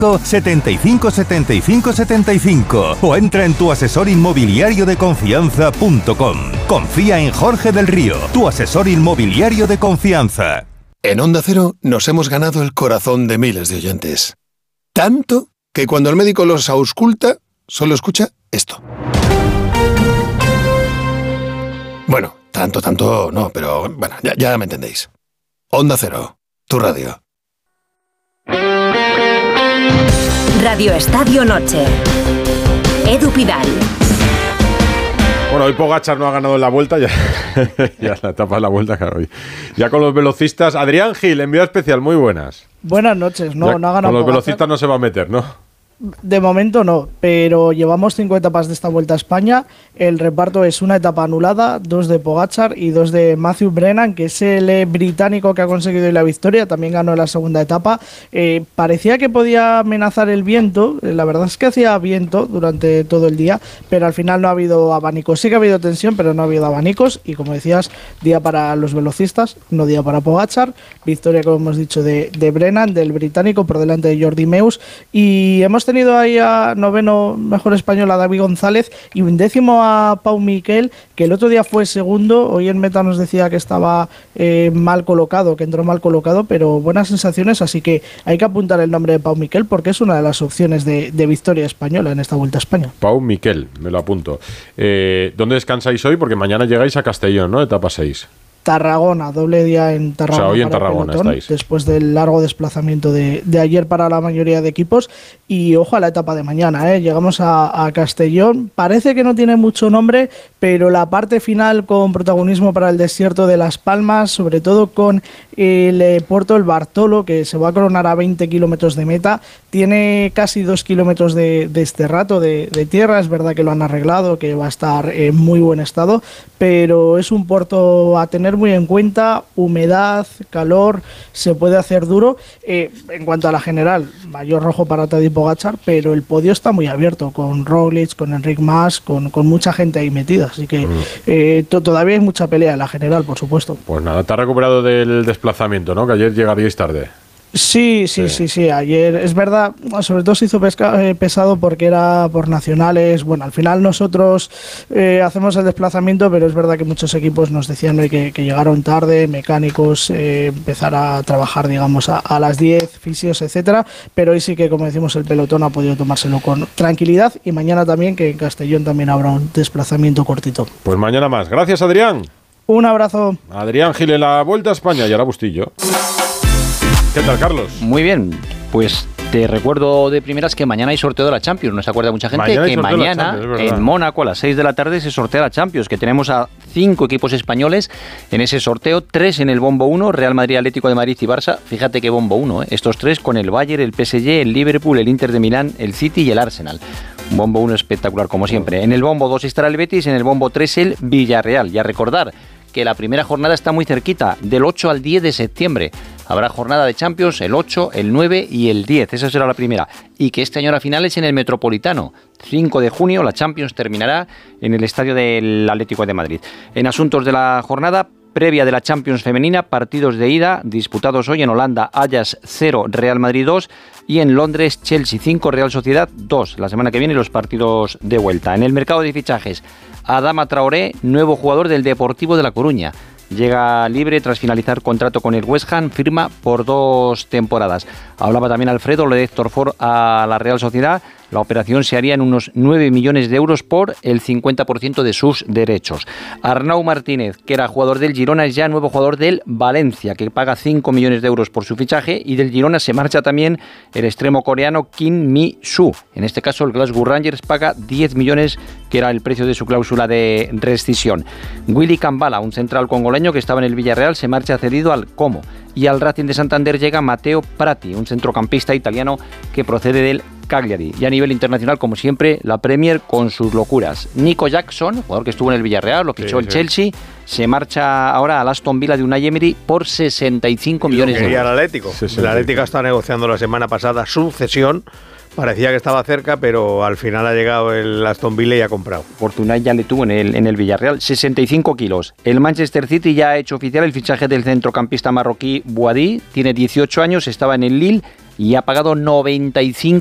75 75 75 o entra en tuasesorinmobiliariodeconfianza.com. Confía en Jorge del Río, tu asesor inmobiliario de confianza. En Onda Cero nos hemos ganado el corazón de miles de oyentes. Tanto que cuando el médico los ausculta, solo escucha esto. Bueno, tanto no, pero bueno, ya me entendéis. Onda Cero, tu radio. Radio Estadio Noche. Edu Pidal. Bueno, hoy Pogačar no ha ganado en la Vuelta, ya la etapa de la Vuelta, claro. Ya con los velocistas, Adrián Gil, enviado especial, muy buenas. Buenas noches, no ha ganado. Con los velocistas no se va a meter, ¿no? De momento no, pero llevamos 5 etapas de esta Vuelta a España. El reparto es una etapa anulada, 2 de Pogačar y 2 de Matthew Brennan, que es el británico que ha conseguido hoy la victoria. También ganó la segunda etapa. Parecía que podía amenazar el viento. La verdad es que hacía viento durante todo el día, pero al final no ha habido abanicos. Sí que ha habido tensión, pero no ha habido abanicos. Y como decías, día para los velocistas, no día para Pogačar. Victoria, como hemos dicho, de Brennan, del británico, por delante de Jordi Meus. Y hemos tenido ahí a noveno mejor español a David González y 11º a Pau Miquel, que el otro día fue segundo. Hoy en meta nos decía que estaba mal colocado, que entró mal colocado, pero buenas sensaciones, así que hay que apuntar el nombre de Pau Miquel porque es una de las opciones de victoria española en esta Vuelta a España. Pau Miquel, me lo apunto. ¿Dónde descansáis hoy? Porque mañana llegáis a Castellón, ¿no? Etapa 6. Tarragona, doble día en Tarragona. O sea, hoy en Tarragona pelotón, estáis. después del largo desplazamiento de ayer para la mayoría de equipos. Y ojo a la etapa de mañana, llegamos a Castellón. Parece que no tiene mucho nombre, pero la parte final con protagonismo para el desierto de Las Palmas, sobre todo con el puerto El Bartolo, que se va a coronar a 20 kilómetros de meta. Tiene casi 2 kilómetros de esterrato de tierra. Es verdad que lo han arreglado, que va a estar en muy buen estado, pero es un puerto a tener muy en cuenta. Humedad, calor, se puede hacer duro. En cuanto a la general, mayor rojo para Tadej Pogačar, pero el podio está muy abierto, con Roglic, con Enric Mas, con mucha gente ahí metida, así que todavía hay mucha pelea en la general, por supuesto. Pues nada, te has recuperado del desplazamiento, ¿no? Que ayer llegaríais tarde. Sí. Ayer, es verdad, sobre todo se hizo pesado porque era por nacionales. Bueno, al final nosotros hacemos el desplazamiento, pero es verdad que muchos equipos nos decían hoy que llegaron tarde, mecánicos, empezar a trabajar, digamos, a las 10, fisios, etcétera. Pero hoy sí que, como decimos, el pelotón ha podido tomárselo con tranquilidad y mañana también, que en Castellón también habrá un desplazamiento cortito. Pues mañana más. Gracias, Adrián. Un abrazo. Adrián Gil en la Vuelta a España y ahora Bustillo. ¿Qué tal, Carlos? Muy bien, pues te recuerdo de primeras que mañana hay sorteo de la Champions. No se acuerda mucha gente que mañana en Mónaco a las 6 de la tarde se sortea la Champions, que tenemos a 5 equipos españoles en ese sorteo, 3 en el bombo 1, Real Madrid, Atlético de Madrid y Barça. Fíjate qué bombo 1, estos 3 con el Bayern, el PSG, el Liverpool, el Inter de Milán, el City y el Arsenal. Un bombo 1 espectacular como siempre. En el bombo 2 estará el Betis, en el bombo 3 el Villarreal. Y a recordar que la primera jornada está muy cerquita, del 8 al 10 de septiembre. Habrá jornada de Champions el 8, el 9 y el 10, esa será la primera. Y que este año la final es en el Metropolitano. 5 de junio la Champions terminará en el estadio del Atlético de Madrid. En asuntos de la jornada previa de la Champions femenina, partidos de ida disputados hoy en Holanda, Ajax 0, Real Madrid 2 y en Londres, Chelsea 5, Real Sociedad 2. La semana que viene los partidos de vuelta. En el mercado de fichajes, Adama Traoré, nuevo jugador del Deportivo de La Coruña. Llega libre tras finalizar contrato con el West Ham, firma por 2 temporadas. Hablaba también Alfredo, lo de Héctor Ford a la Real Sociedad. La operación se haría en unos 9 millones de euros por el 50% de sus derechos. Arnau Martínez, que era jugador del Girona, es ya nuevo jugador del Valencia, que paga 5 millones de euros por su fichaje. Y del Girona se marcha también el extremo coreano Kim Mi-soo. En este caso, el Glasgow Rangers paga 10 millones, que era el precio de su cláusula de rescisión. Willy Cambala, un central congoleño que estaba en el Villarreal, se marcha cedido al Como. Y al Racing de Santander llega Matteo Prati, un centrocampista italiano que procede del Cagliari. Y a nivel internacional, como siempre, la Premier con sus locuras. Nico Jackson, jugador que estuvo en el Villarreal, lo fichó el Chelsea, se marcha ahora al Aston Villa de Unai Emery por 65 millones de euros. Y el Atlético. El Atlético está negociando la semana pasada su cesión. Parecía que estaba cerca, pero al final ha llegado el Aston Villa y ha comprado. Unai ya le tuvo en el Villarreal, 65 kilos. El Manchester City ya ha hecho oficial el fichaje del centrocampista marroquí Boadi, tiene 18 años, estaba en el Lille, y ha pagado 95